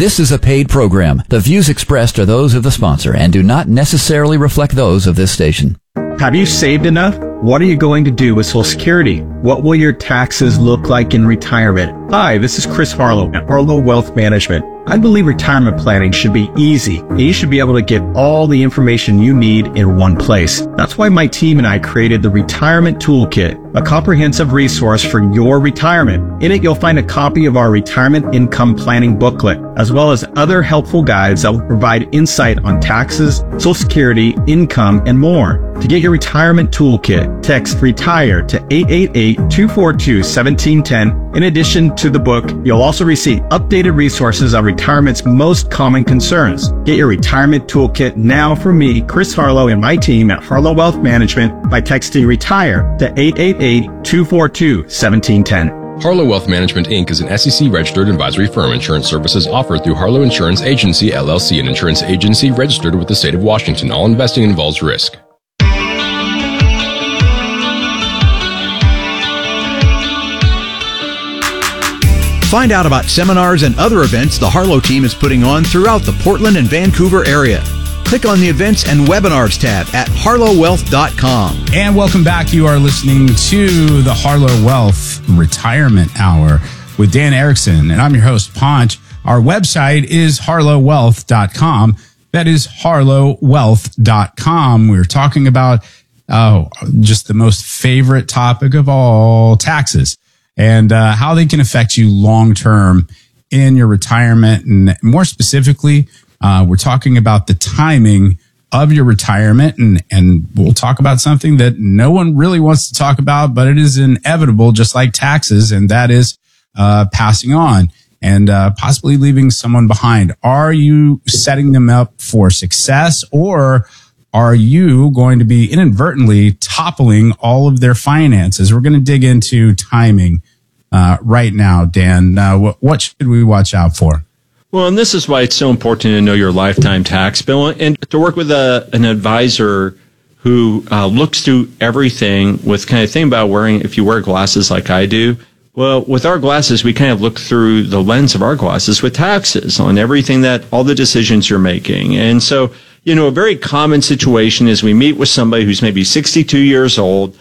This is a paid program. The views expressed are those of the sponsor and do not necessarily reflect those of this station. Have you saved enough? What are you going to do with Social Security? What will your taxes look like in retirement? Hi, this is Chris Harlow at Harlow Wealth Management. I believe retirement planning should be easy, and you should be able to get all the information you need in one place. That's why my team and I created the Retirement Toolkit, a comprehensive resource for your retirement. In it, you'll find a copy of our retirement income planning booklet, as well as other helpful guides that will provide insight on taxes, Social Security, income, and more. To get your retirement toolkit, text RETIRE to 888-242-1710. In addition to the book, you'll also receive updated resources on retirement's most common concerns. Get your retirement toolkit now from me, Chris Harlow, and my team at Harlow Wealth Management by texting RETIRE to 888-242-1710. Harlow Wealth Management, Inc. is an SEC-registered advisory firm. Insurance services offered through Harlow Insurance Agency, LLC, an insurance agency registered with the state of Washington. All investing involves risk. Find out about seminars and other events the Harlow team is putting on throughout the Portland and Vancouver area. Click on the Events and Webinars tab at harlowwealth.com. And welcome back. You are listening to the Harlow Wealth Retirement Hour with Dan Erickson, and I'm your host, Ponch. Our website is harlowwealth.com. That is harlowwealth.com. We're talking about just the most favorite topic of all, taxes, and how they can affect you long-term in your retirement. And more specifically, we're talking about the timing of your retirement, and we'll talk about something that no one really wants to talk about, but it is inevitable, just like taxes, and that is passing on and possibly leaving someone behind. Are you setting them up for success, or are you going to be inadvertently toppling all of their finances? We're going to dig into timing right now, Dan. What should we watch out for? Well, and this is why it's so important to know your lifetime tax bill and to work with an advisor who looks through everything with kind of thing about wearing, if you wear glasses like I do. Well, with our glasses, we kind of look through the lens of our glasses with taxes on everything that all the decisions you're making. And so, a very common situation is we meet with somebody who's maybe 62 years old.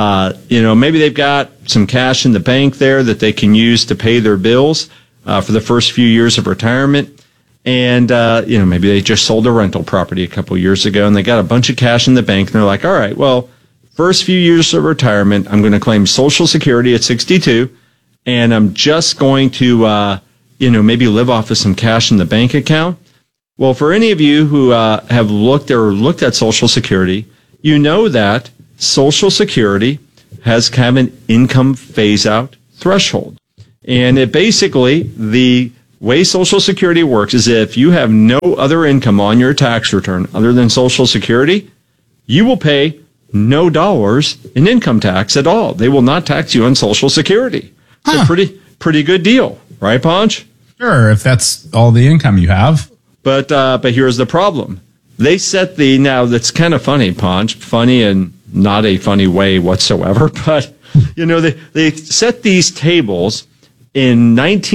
Maybe they've got some cash in the bank there that they can use to pay their bills for the first few years of retirement. And, maybe they just sold a rental property a couple of years ago and they got a bunch of cash in the bank and they're like, all right, well, first few years of retirement, I'm going to claim Social Security at 62 and I'm just going to, maybe live off of some cash in the bank account. Well, for any of you who have looked at Social Security, you know that Social Security has kind of an income phase-out threshold. And it basically, the way Social Security works is if you have no other income on your tax return other than Social Security, you will pay no dollars in income tax at all. They will not tax you on Social Security. It's a pretty good deal, right, Ponch? Sure, if that's all the income you have. But here's the problem. They set now that's kind of funny, Ponch, funny in not a funny way whatsoever, but, they set these tables in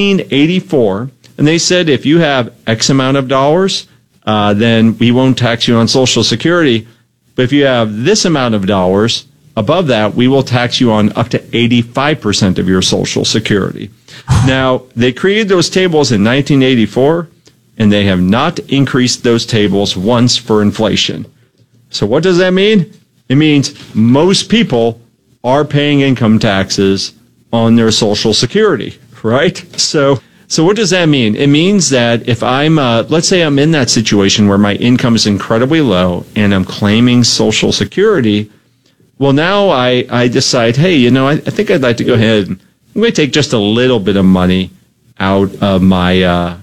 1984, and they said if you have X amount of dollars, then we won't tax you on Social Security. But if you have this amount of dollars, above that, we will tax you on up to 85% of your Social Security. Now, they created those tables in 1984, and they have not increased those tables once for inflation. So what does that mean? It means most people are paying income taxes on their Social Security, right? So what does that mean? It means that if I'm, let's say I'm in that situation where my income is incredibly low and I'm claiming Social Security, well, now I decide, hey, I think I'd like to go ahead and I'm going to take just a little bit of money out of my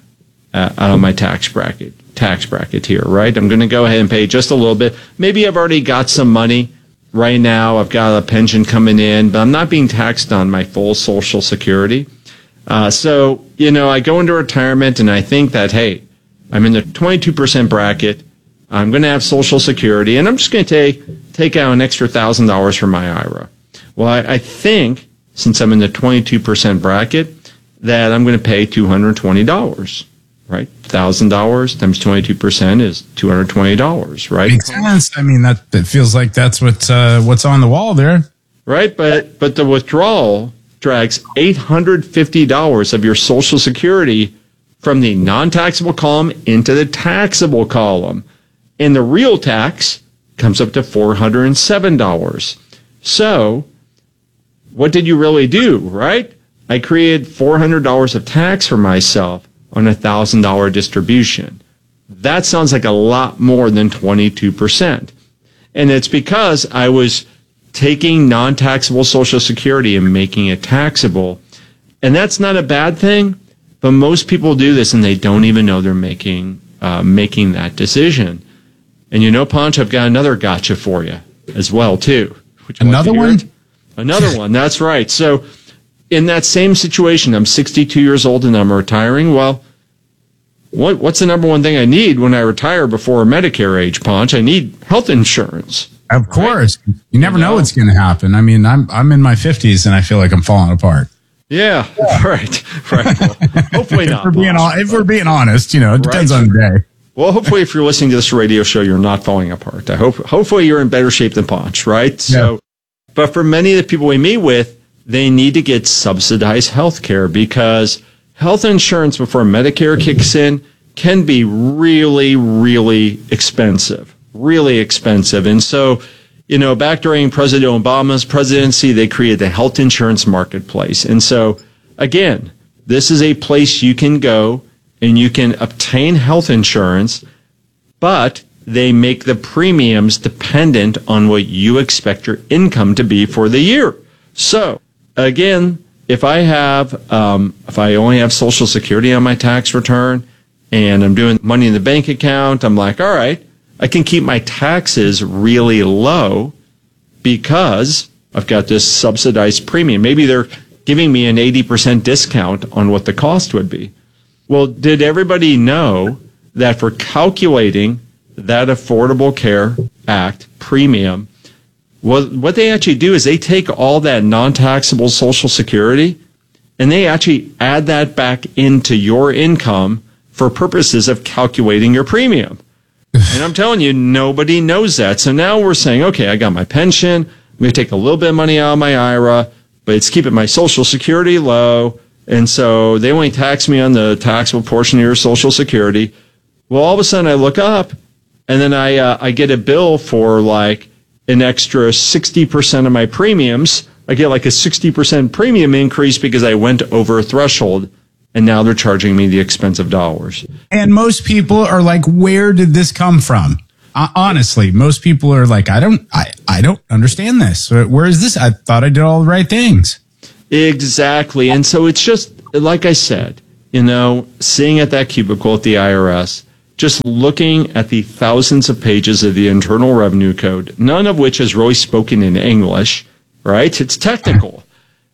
tax bracket here, right? I'm going to go ahead and pay just a little bit. Maybe I've already got some money right now. I've got a pension coming in, but I'm not being taxed on my full Social Security. So I go into retirement and I think that, hey, I'm in the 22% bracket. I'm going to have Social Security and I'm just going to take out an extra $1,000 from my IRA. Well, I think since I'm in the 22% bracket that I'm going to pay $220. right? $1,000 times 22% is $220, right? Makes sense. I mean, that feels like that's what's on the wall there. Right, but the withdrawal drags $850 of your Social Security from the non-taxable column into the taxable column. And the real tax comes up to $407. So what did you really do, right? I created $400 of tax for myself on a $1,000 distribution. That sounds like a lot more than 22%. And it's because I was taking non-taxable Social Security and making it taxable. And that's not a bad thing, but most people do this and they don't even know they're making that decision. And you know, Ponch, I've got another gotcha for you as well, too. Another one? Another one, that's right. So in that same situation, I'm 62 years old and I'm retiring. Well, what's the number one thing I need when I retire before Medicare age, Ponch? I need health insurance. Of course. Right? You never know what's going to happen. I mean, I'm in my 50s and I feel like I'm falling apart. Yeah. Right. Well, hopefully not. If we're being honest, it depends on the day. Well, hopefully if you're listening to this radio show, you're not falling apart. Hopefully you're in better shape than Ponch, right? Yeah. But for many of the people we meet with, they need to get subsidized health care because health insurance before Medicare kicks in can be really, really expensive. Really expensive. And so, back during President Obama's presidency, they created the health insurance marketplace. And so, again, this is a place you can go and you can obtain health insurance, but they make the premiums dependent on what you expect your income to be for the year. So, again, if I only have Social Security on my tax return and I'm doing money in the bank account, I'm like, all right, I can keep my taxes really low because I've got this subsidized premium. Maybe they're giving me an 80% discount on what the cost would be. Well, did everybody know that for calculating that Affordable Care Act premium, what they actually do is they take all that non-taxable Social Security and they actually add that back into your income for purposes of calculating your premium. And I'm telling you, nobody knows that. So now we're saying, okay, I got my pension. I'm going to take a little bit of money out of my IRA, but it's keeping my Social Security low. And so they only tax me on the taxable portion of your Social Security. Well, all of a sudden I look up and then I get a bill for like an extra 60% of my premiums. I get like a 60% premium increase because I went over a threshold. And now they're charging me the expensive dollars. And most people are like, where did this come from? Honestly, most people are like, I don't understand this. Where is this? I thought I did all the right things. Exactly. And so it's just, like I said, sitting at that cubicle at the IRS, just looking at the thousands of pages of the Internal Revenue Code, none of which is really spoken in English, right? It's technical.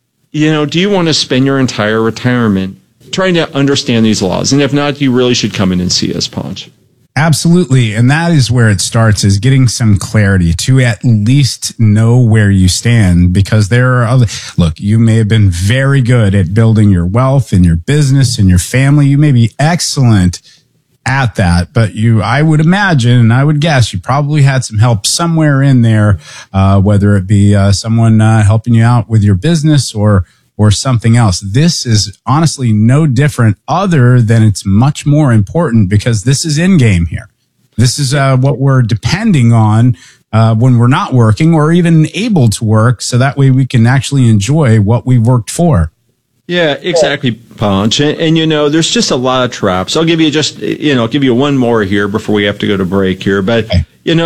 Do you want to spend your entire retirement trying to understand these laws? And if not, you really should come in and see us, Ponch. Absolutely. And that is where it starts, is getting some clarity to at least know where you stand, because there are look, you may have been very good at building your wealth and your business and your family. You may be excellent at that, but I would imagine, and I would guess, you probably had some help somewhere in there, whether it be someone helping you out with your business or something else. This is honestly no different, other than it's much more important because this is in game here. This is what we're depending on when we're not working or even able to work, so that way we can actually enjoy what we worked for. Yeah, exactly, Ponch. And there's just a lot of traps. I'll give you one more here before we have to go to break here. But, okay.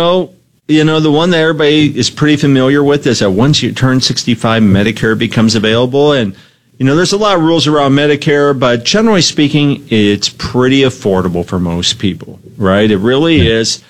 The one that everybody is pretty familiar with is that once you turn 65, Medicare becomes available. And, there's a lot of rules around Medicare, but generally speaking, it's pretty affordable for most people, right? It really is.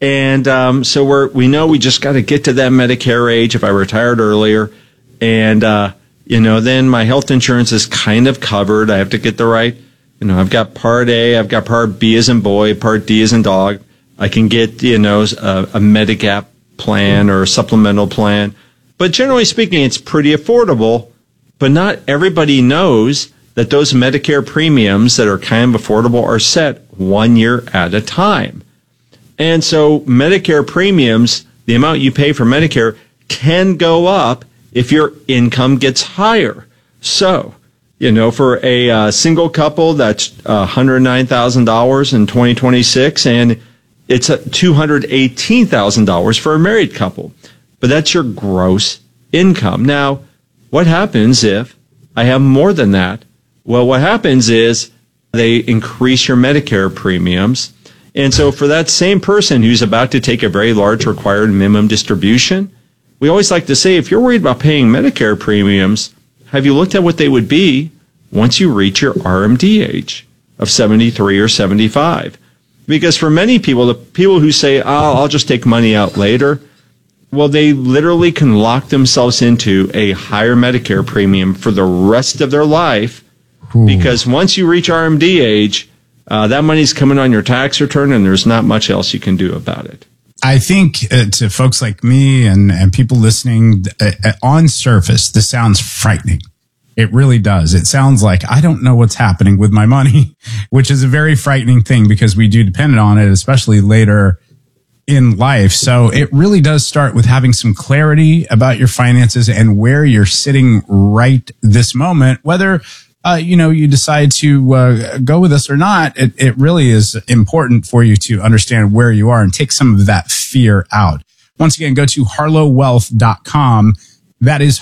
And so we know we just got to get to that Medicare age if I retired earlier. And, then my health insurance is kind of covered. I have to get the right, I've got Part A, I've got Part B as in boy, Part D as in dog. I can get, a Medigap plan or a supplemental plan. But generally speaking, it's pretty affordable. But not everybody knows that those Medicare premiums that are kind of affordable are set 1 year at a time. And so Medicare premiums, the amount you pay for Medicare, can go up if your income gets higher. So, for a single couple, that's $109,000 in 2026, and it's $218,000 for a married couple. But that's your gross income. Now, what happens if I have more than that? Well, what happens is they increase your Medicare premiums. And so for that same person who's about to take a very large required minimum distribution, we always like to say, if you're worried about paying Medicare premiums, have you looked at what they would be once you reach your RMD age of 73 or 75? Because for many people, the people who say, I'll just take money out later, well, they literally can lock themselves into a higher Medicare premium for the rest of their life. Ooh. Because once you reach RMD age, that money's coming on your tax return, and there's not much else you can do about it. I think to folks like me and people listening, on surface, this sounds frightening. It really does. It sounds like I don't know what's happening with my money, which is a very frightening thing because we do depend on it, especially later in life. So it really does start with having some clarity about your finances and where you're sitting right this moment, whether you decide to go with us or not. It really is important for you to understand where you are and take some of that fear out. Once again, go to harlowwealth.com. That is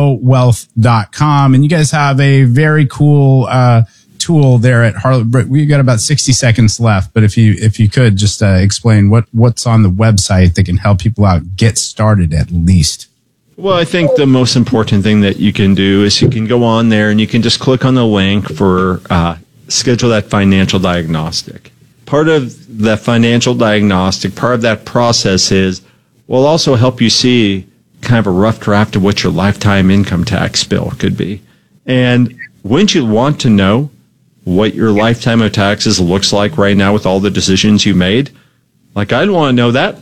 harlowwealth.com. And you guys have a very cool tool there at Harlow. We've got about 60 seconds left, but if you could just explain what's on the website that can help people out get started at least. Well, I think the most important thing that you can do is you can go on there and you can just click on the link for schedule that financial diagnostic. Part of the financial diagnostic, part of that process will also help you see kind of a rough draft of what your lifetime income tax bill could be. And wouldn't you want to know what your lifetime of taxes looks like right now with all the decisions you made? Like, I'd want to know that.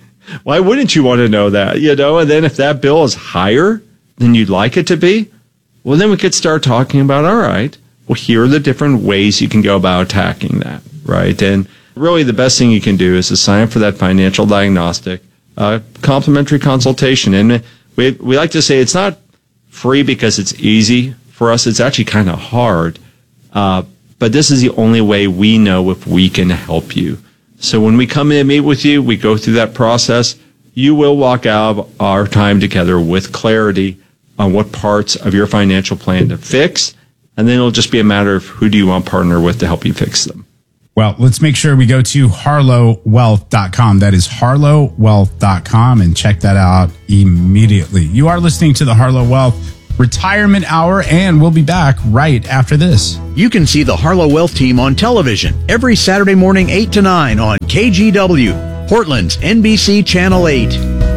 Why wouldn't you want to know that? And then if that bill is higher than you'd like it to be, well, then we could start talking about, all right, well, here are the different ways you can go about attacking that, right? And really the best thing you can do is to sign up for that financial diagnostic, complimentary consultation. And we like to say it's not free because it's easy. For us, it's actually kind of hard. But this is the only way we know if we can help you. So when we come in and meet with you, we go through that process. You will walk out of our time together with clarity on what parts of your financial plan to fix. And then it'll just be a matter of who do you want to partner with to help you fix them. Well, let's make sure we go to harlowwealth.com. That is harlowwealth.com, and check that out immediately. You are listening to the Harlow Wealth Retirement Hour, and we'll be back right after this. You can see the Harlow Wealth team on television every Saturday morning 8 to 9 on KGW, Portland's NBC Channel 8.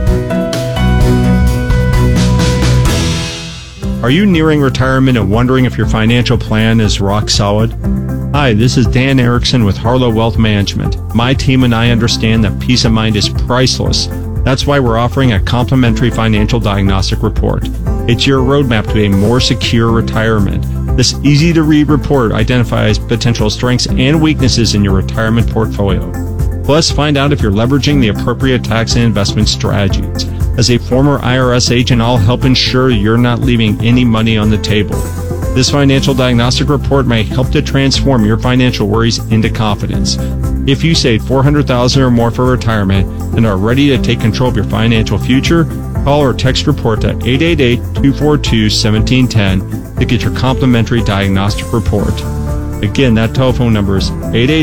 Are you nearing retirement and wondering if your financial plan is rock solid? Hi, this is Dan Erickson with Harlow Wealth Management. My team and I understand that peace of mind is priceless. That's why we're offering a complimentary financial diagnostic report. It's your roadmap to a more secure retirement. This easy-to-read report identifies potential strengths and weaknesses in your retirement portfolio. Plus, find out if you're leveraging the appropriate tax and investment strategies. As a former IRS agent, I'll help ensure you're not leaving any money on the table. This financial diagnostic report may help to transform your financial worries into confidence. If you save $400,000 or more for retirement and are ready to take control of your financial future, call or text report to 888-242-1710 to get your complimentary diagnostic report. Again, that telephone number is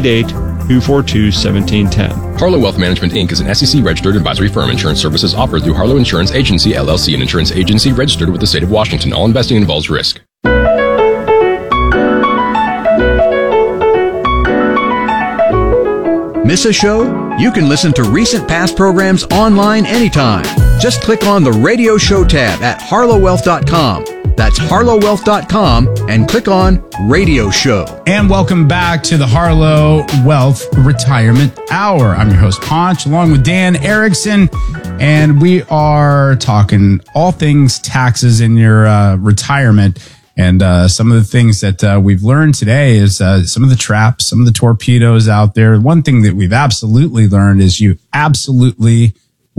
888-242-1710. Harlow Wealth Management, Inc. is an SEC-registered advisory firm. Insurance services offered through Harlow Insurance Agency, LLC, an insurance agency registered with the state of Washington. All investing involves risk. Miss a show? You can listen to recent past programs online anytime. Just click on the Radio Show tab at harlowwealth.com. That's harlowwealth.com and click on Radio Show. And welcome back to the Harlow Wealth Retirement Hour. I'm your host, Ponch, along with Dan Erickson, and we are talking all things taxes in your retirement. And some of the things that we've learned today is some of the traps, some of the torpedoes out there. One thing that we've absolutely learned is you absolutely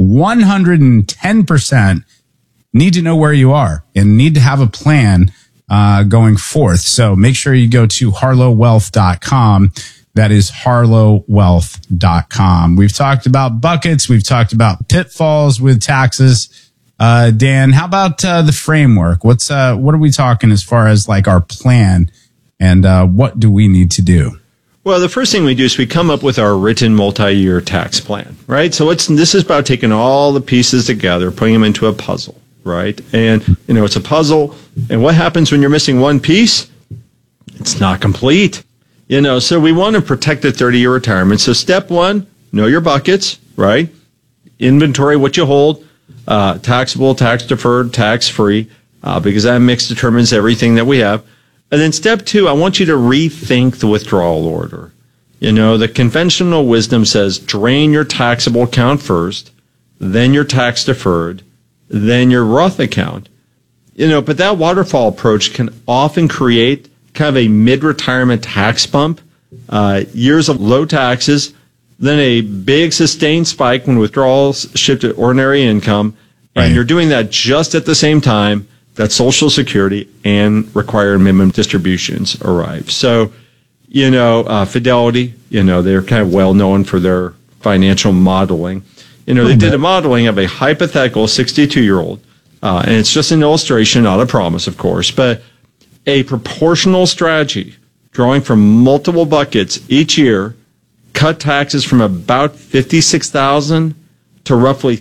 110% need to know where you are and need to have a plan going forth. So make sure you go to harlowwealth.com. That is harlowwealth.com. We've talked about buckets. We've talked about pitfalls with taxes. Dan, how about the framework? What are we talking as far as like our plan, and what do we need to do? Well, the first thing we do is we come up with our written multi-year tax plan, right? So this is about taking all the pieces together, putting them into a puzzle, right? And, it's a puzzle. And what happens when you're missing one piece? It's not complete. So we want to protect the 30-year retirement. So step one, know your buckets, right? Inventory what you hold. Taxable, tax deferred, tax free, because that mix determines everything that we have. And then step two, I want you to rethink the withdrawal order. The conventional wisdom says drain your taxable account first, then your tax deferred, then your Roth account. But that waterfall approach can often create kind of a mid-retirement tax bump, years of low taxes, then a big sustained spike when withdrawals shift to ordinary income, and you're doing that just at the same time that Social Security and required minimum distributions arrive. So, Fidelity, they're kind of well known for their financial modeling. They did a modeling of a hypothetical 62-year-old, and it's just an illustration, not a promise, of course, but a proportional strategy drawing from multiple buckets each year cut taxes from about $56,000 to roughly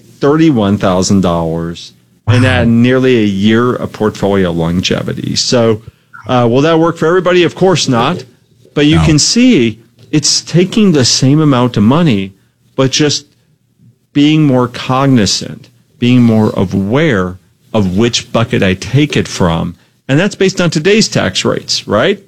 $31,000 and add nearly a year of portfolio longevity. So will that work for everybody? Of course not. But you can see it's taking the same amount of money, but just being more cognizant, being more aware of which bucket I take it from. And that's based on today's tax rates, right?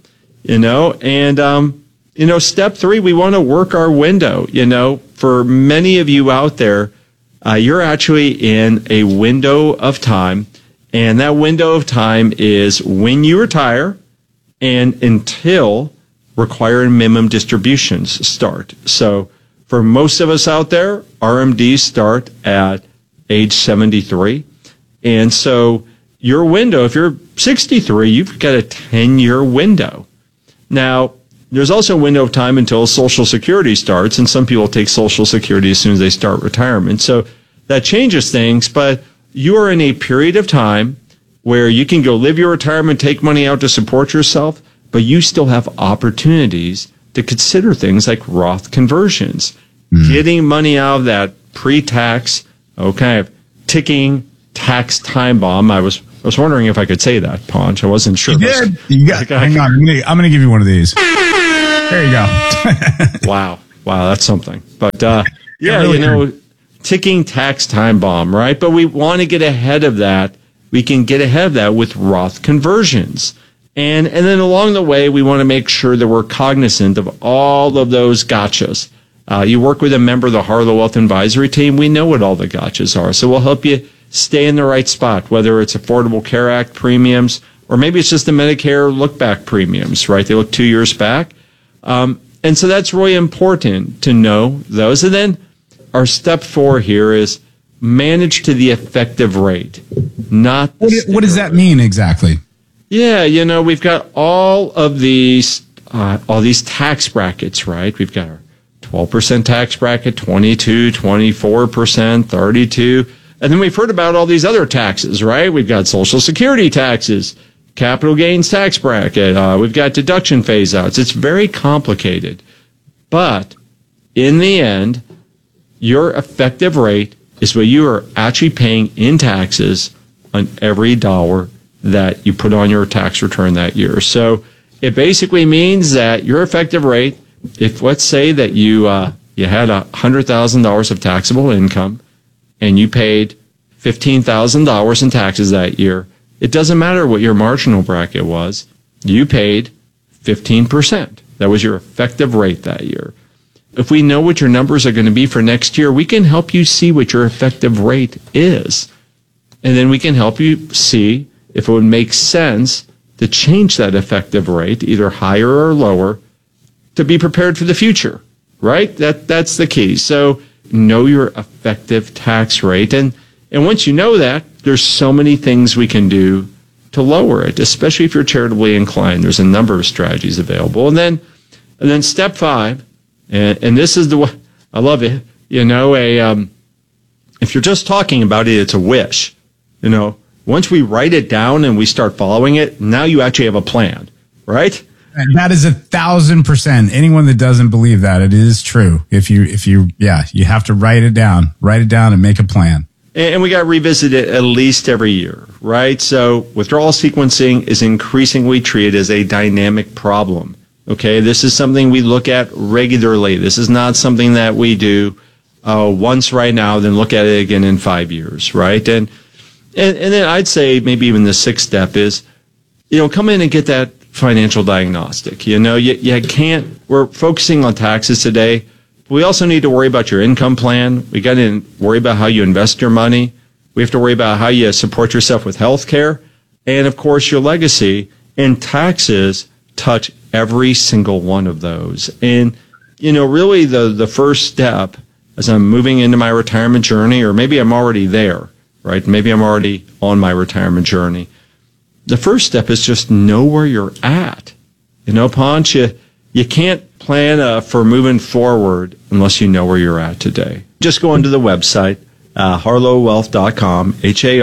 Step three, we want to work our window. For many of you out there, you're actually in a window of time, and that window of time is when you retire and until required minimum distributions start. So for most of us out there, RMDs start at age 73. And so your window, if you're 63, you've got a 10-year window. Now, there's also a window of time until Social Security starts, and some people take Social Security as soon as they start retirement. So that changes things, but you are in a period of time where you can go live your retirement, take money out to support yourself, but you still have opportunities to consider things like Roth conversions, getting money out of that pre-tax, ticking tax time bomb. I was wondering if I could say that, Ponch. I wasn't sure. You did. Hang on. I'm going to give you one of these. There you go. Wow, that's something. But ticking tax time bomb, right? But we want to get ahead of that. We can get ahead of that with Roth conversions. And then along the way, we want to make sure that we're cognizant of all of those gotchas. You work with a member of the Harlow Wealth Advisory team. We know what all the gotchas are. So we'll help you stay in the right spot, whether it's Affordable Care Act premiums, or maybe it's just the Medicare look-back premiums, right? They look 2 years back. And so that's really important to know those. And then our step 4 here is manage to the effective rate, not what does that mean exactly? Yeah, we've got all these tax brackets, right? We've got our 12% tax bracket, 22, 24%, 32. And then we've heard about all these other taxes, right? We've got Social Security taxes, capital gains tax bracket. We've got deduction phase outs. It's very complicated. But in the end, your effective rate is what you are actually paying in taxes on every dollar that you put on your tax return that year. So it basically means that your effective rate, if let's say that you had $100,000 of taxable income and you paid $15,000 in taxes that year, it doesn't matter what your marginal bracket was. You paid 15%. That was your effective rate that year. If we know what your numbers are going to be for next year, we can help you see what your effective rate is. And then we can help you see if it would make sense to change that effective rate, either higher or lower, to be prepared for the future, right? That's the key. So know your effective tax rate. And once you know that, there's so many things we can do to lower it, especially if you're charitably inclined. There's a number of strategies available. And then step 5, and this is the one, I love it, if you're just talking about it, it's a wish. Once we write it down and we start following it, now you actually have a plan, right? And that is 1,000%. Anyone that doesn't believe that, it is true. If you have to write it down and make a plan. And we got to revisit it at least every year, right? So withdrawal sequencing is increasingly treated as a dynamic problem. Okay, this is something we look at regularly. This is not something that we do once right now, then look at it again in 5 years, right? And then I'd say maybe even the 6th step is, come in and get that financial diagnostic. You can't, we're focusing on taxes today. We also need to worry about your income plan. We got to worry about how you invest your money. We have to worry about how you support yourself with health care. And of course, your legacy. And taxes touch every single one of those. And, really the first step as I'm moving into my retirement journey, or maybe I'm already there, right? Maybe I'm already on my retirement journey. The first step is just know where you're at. Ponch, you can't plan for moving forward unless you know where you're at today. Just go onto the website, harlowwealth.com,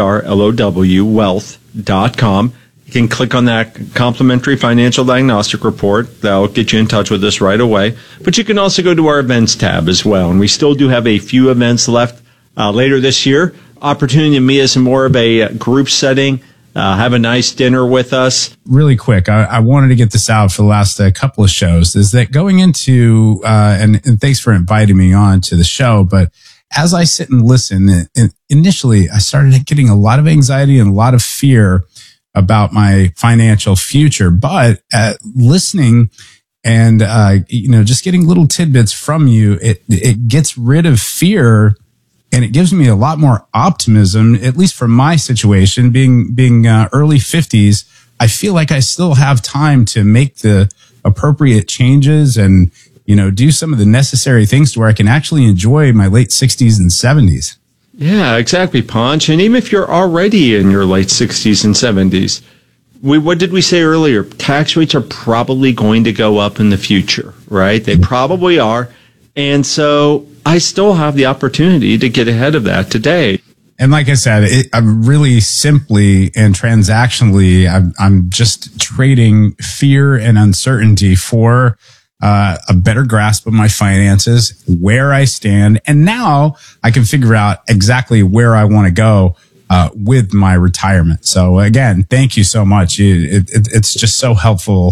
HARLOW wealth.com. You can click on that complimentary financial diagnostic report. That'll get you in touch with us right away. But you can also go to our events tab as well. And we still do have a few events left later this year. Opportunity to meet us in more of a group setting. Have a nice dinner with us. Really quick, I wanted to get this out for the last couple of shows, is that going into, and thanks for inviting me on to the show, but as I sit and listen, initially I started getting a lot of anxiety and a lot of fear about my financial future, but listening and, just getting little tidbits from you, it gets rid of fear. And it gives me a lot more optimism, at least for my situation, being early 50s. I feel like I still have time to make the appropriate changes and, do some of the necessary things to where I can actually enjoy my late 60s and 70s. Yeah, exactly, Ponch. And even if you're already in your late 60s and 70s, what did we say earlier? Tax rates are probably going to go up in the future, right? They probably are. And so I still have the opportunity to get ahead of that today. And like I said, I'm really simply and transactionally, I'm just trading fear and uncertainty for a better grasp of my finances, where I stand. And now I can figure out exactly where I want to go with my retirement. So again, thank you so much. It's just so helpful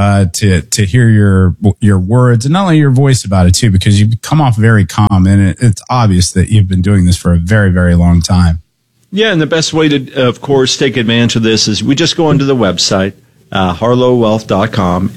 to hear your words and not only your voice about it too, because you come off very calm, and it's obvious that you've been doing this for a very, very long time. Yeah, and the best way to, of course, take advantage of this is we just go onto the website, harlowwealth.com,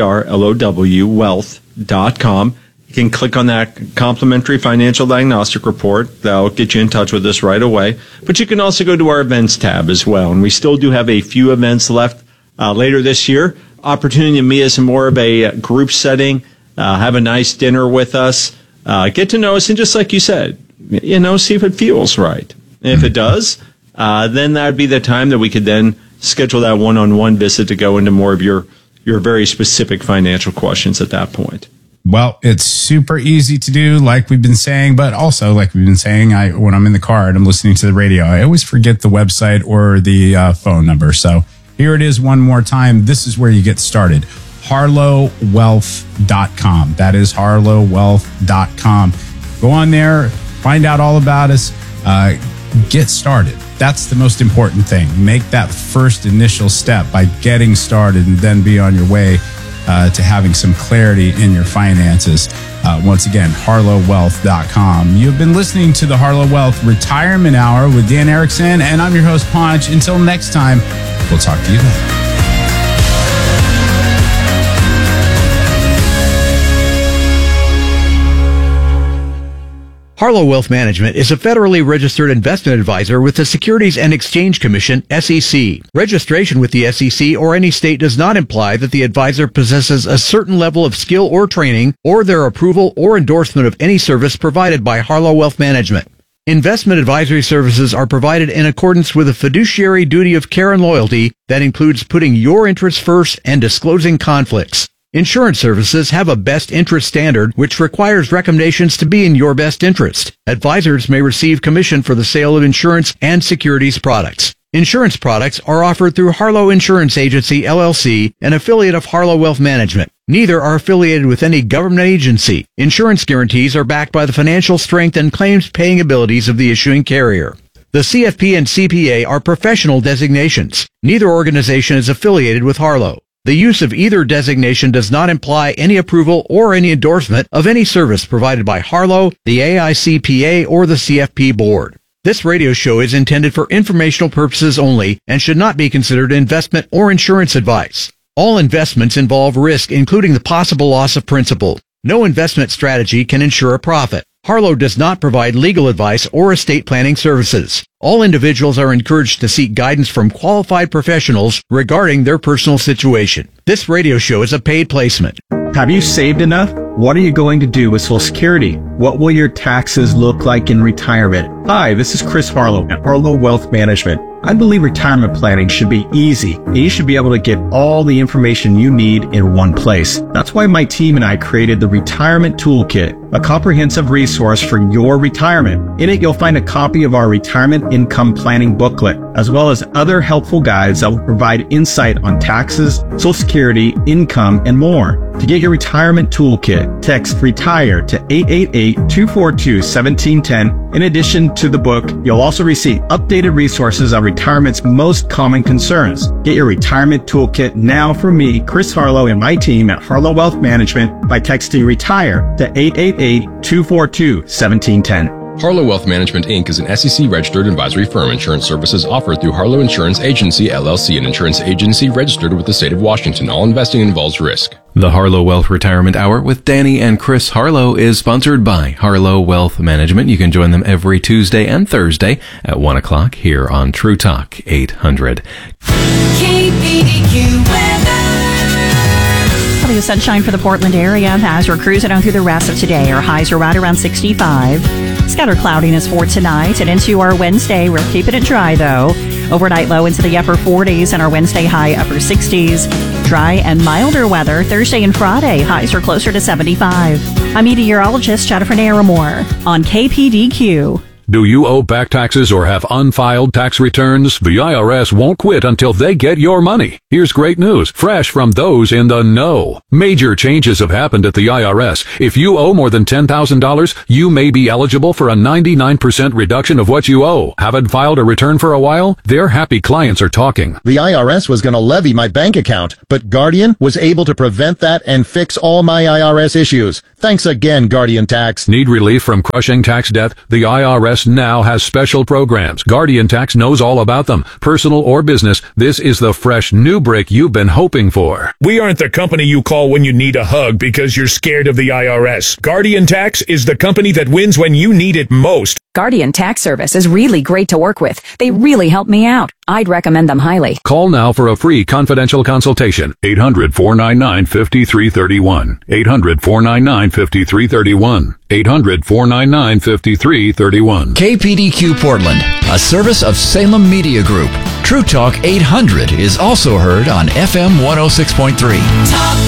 HARLOW wealth.com. You can click on that complimentary financial diagnostic report. That'll get you in touch with us right away. But you can also go to our events tab as well. And we still do have a few events left later this year. Opportunity to meet us in more of a group setting, have a nice dinner with us, get to know us, and just like you said, see if it feels right. And if it does, then that'd be the time that we could then schedule that one-on-one visit to go into more of your very specific financial questions at that point. Well, it's super easy to do, like we've been saying, but also, like we've been saying, when I'm in the car and I'm listening to the radio, I always forget the website or the phone number. So here it is one more time. This is where you get started. harlowwealth.com. That is harlowwealth.com. Go on there, find out all about us, get started. That's the most important thing. Make that first initial step by getting started and then be on your way to having some clarity in your finances. Once again, harlowwealth.com. You've been listening to the Harlow Wealth Retirement Hour with Dan Erickson, and I'm your host, Ponch. Until next time, we'll talk to you then. Harlow Wealth Management is a federally registered investment advisor with the Securities and Exchange Commission, SEC. Registration with the SEC or any state does not imply that the advisor possesses a certain level of skill or training or their approval or endorsement of any service provided by Harlow Wealth Management. Investment advisory services are provided in accordance with a fiduciary duty of care and loyalty that includes putting your interests first and disclosing conflicts. Insurance services have a best interest standard which requires recommendations to be in your best interest. Advisors may receive commission for the sale of insurance and securities products. Insurance products are offered through Harlow Insurance Agency, LLC, an affiliate of Harlow Wealth Management. Neither are affiliated with any government agency. Insurance guarantees are backed by the financial strength and claims-paying abilities of the issuing carrier. The CFP and CPA are professional designations. Neither organization is affiliated with Harlow. The use of either designation does not imply any approval or any endorsement of any service provided by Harlow, the AICPA, or the CFP board. This radio show is intended for informational purposes only and should not be considered investment or insurance advice. All investments involve risk, including the possible loss of principal. No investment strategy can ensure a profit. Harlow does not provide legal advice or estate planning services. All individuals are encouraged to seek guidance from qualified professionals regarding their personal situation. This radio show is a paid placement. Have you saved enough? What are you going to do with Social Security? What will your taxes look like in retirement? Hi, this is Chris Harlow at Harlow Wealth Management. I believe retirement planning should be easy, and you should be able to get all the information you need in one place. That's why my team and I created the Retirement Toolkit, a comprehensive resource for your retirement. In it, you'll find a copy of our retirement income planning booklet, as well as other helpful guides that will provide insight on taxes, Social Security, income, and more. To get your retirement toolkit, text RETIRE to 888-242-1710. In addition to the book, you'll also receive updated resources on retirement's most common concerns. Get your retirement toolkit now from me, Chris Harlow, and my team at Harlow Wealth Management by texting RETIRE to 888-242-1710. Harlow Wealth Management, Inc. is an SEC-registered advisory firm. Insurance services offered through Harlow Insurance Agency, LLC, an insurance agency registered with the state of Washington. All investing involves risk. The Harlow Wealth Retirement Hour with Danny and Chris Harlow is sponsored by Harlow Wealth Management. You can join them every Tuesday and Thursday at 1 o'clock here on True Talk 800. KPDQ weather. Plenty of sunshine for the Portland area as we're cruising on through the rest of today. Our highs are right around 65. Scattered cloudiness for tonight and into our Wednesday. We're keeping it dry though. Overnight low into the upper 40s and our Wednesday high upper 60s. Dry and milder weather Thursday and Friday. Highs are closer to 75. I'm meteorologist Jennifer Naramore on KPDQ. Do you owe back taxes or have unfiled tax returns? The IRS won't quit until they get your money. Here's great news, fresh from those in the know. Major changes have happened at the IRS. If you owe more than $10,000, you may be eligible for a 99% reduction of what you owe. Haven't filed a return for a while? Their happy clients are talking. The IRS was going to levy my bank account, but Guardian was able to prevent that and fix all my IRS issues. Thanks again, Guardian Tax. Need relief from crushing tax debt? The IRS now has special programs. Guardian Tax knows all about them. Personal or business, this is the fresh new break you've been hoping for. We aren't the company you call when you need a hug because you're scared of the IRS. Guardian Tax is the company that wins when you need it most. Guardian Tax Service is really great to work with. They really help me out. I'd recommend them highly. Call now for a free confidential consultation. 800-499-5331. 800-499-5331. 800-499-5331. KPDQ Portland, a service of Salem Media Group. True Talk 800 is also heard on FM 106.3. Talk